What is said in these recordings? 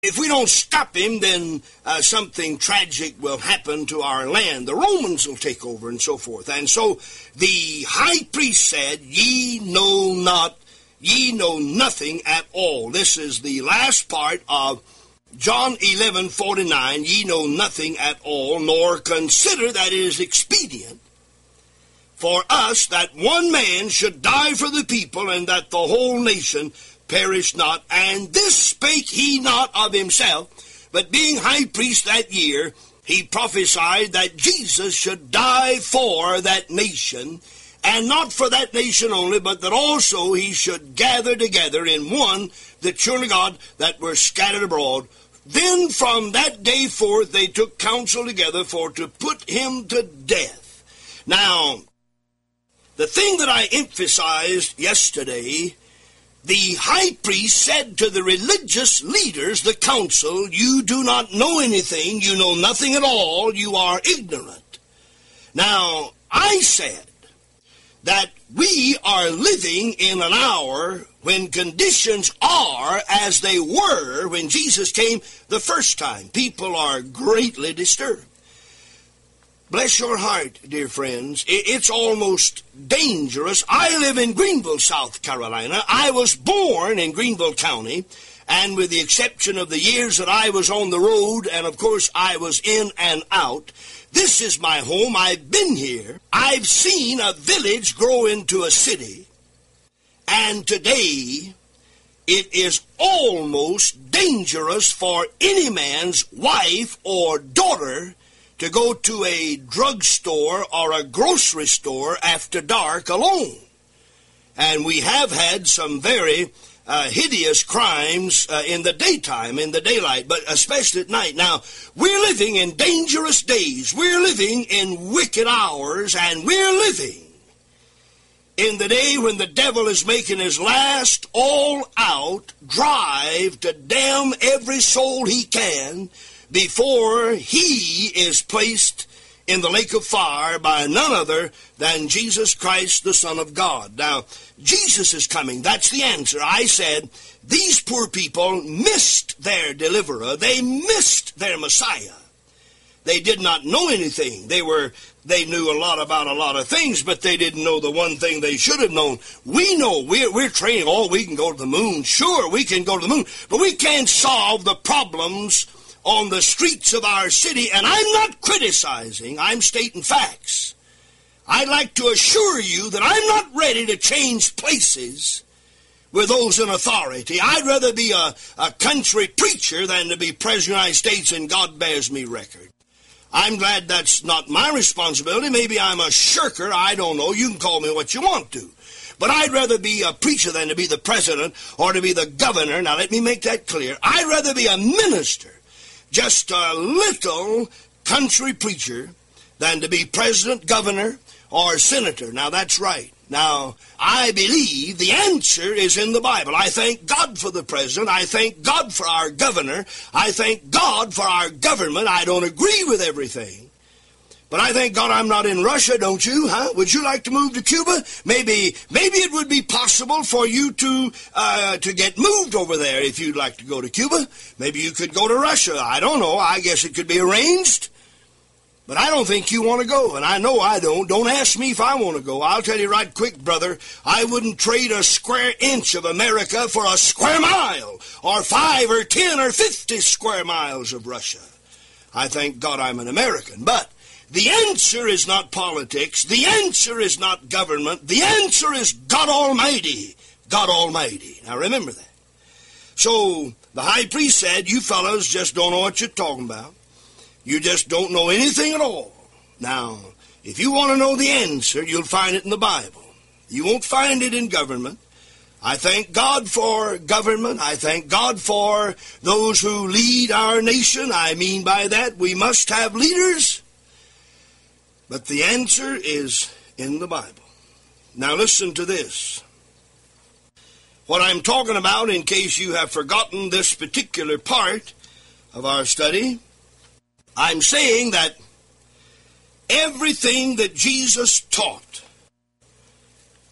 If we don't stop him, then something tragic will happen to our land. The Romans will take over and so forth. And so the high priest said, ye know nothing at all. This is the last part of John 11:49. Ye know nothing at all, nor consider that it is expedient for us that one man should die for the people, and that the whole nation perish not. And this spake he not of himself, but being high priest that year, he prophesied that Jesus should die for that nation, and not for that nation only, but that also he should gather together in one the children of God that were scattered abroad. Then from that day forth they took counsel together for to put him to death. Now, the thing that I emphasized yesterday, the high priest said to the religious leaders, the council, you do not know anything, you know nothing at all, you are ignorant. Now, I said that we are living in an hour when conditions are as they were when Jesus came the first time. People are greatly disturbed. Bless your heart, dear friends. It's almost dangerous. I live in Greenville, South Carolina. I was born in Greenville County, and with the exception of the years that I was on the road, and of course I was in and out, this is my home. I've been here. I've seen a village grow into a city, and today it is almost dangerous for any man's wife or daughter to go to a drugstore or a grocery store after dark alone. And we have had some very hideous crimes in the daytime, in the daylight, but especially at night. Now, we're living in dangerous days. We're living in wicked hours, and we're living in the day when the devil is making his last all-out drive to damn every soul he can before he is placed in the lake of fire by none other than Jesus Christ, the Son of God. Now, Jesus is coming. That's the answer. I said, these poor people missed their deliverer. They missed their Messiah. They did not know anything. They knew a lot about a lot of things, but they didn't know the one thing they should have known. We know we're training. Oh, we can go to the moon. Sure, we can go to the moon, but we can't solve the problems on the streets of our city. And I'm not criticizing, I'm stating facts. I'd like to assure you that I'm not ready to change places with those in authority. I'd rather be a country preacher than to be President of the United States, and God bears me record. I'm glad that's not my responsibility. Maybe I'm a shirker. I don't know. You can call me what you want to. But I'd rather be a preacher than to be the president or to be the governor. Now, let me make that clear. I'd rather be a minister, just a little country preacher, than to be president, governor, or senator. Now, that's right. Now, I believe the answer is in the Bible. I thank God for the president. I thank God for our governor. I thank God for our government. I don't agree with everything, but I thank God I'm not in Russia, don't you? Huh? Would you like to move to Cuba? Maybe it would be possible for you to get moved over there if you'd like to go to Cuba. Maybe you could go to Russia. I don't know. I guess it could be arranged. But I don't think you want to go, and I know I don't. Don't ask me if I want to go. I'll tell you right quick, brother, I wouldn't trade a square inch of America for a square mile, or 5 or 10 or 50 square miles of Russia. I thank God I'm an American. But the answer is not politics. The answer is not government. The answer is God Almighty. God Almighty. Now remember that. So the high priest said, you fellows just don't know what you're talking about. You just don't know anything at all. Now, if you want to know the answer, you'll find it in the Bible. You won't find it in government. I thank God for government. I thank God for those who lead our nation. I mean by that, we must have leaders. But the answer is in the Bible. Now listen to this. What I'm talking about, in case you have forgotten this particular part of our study, I'm saying that everything that Jesus taught,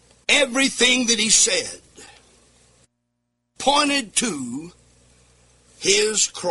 everything that he said, pointed to his cross.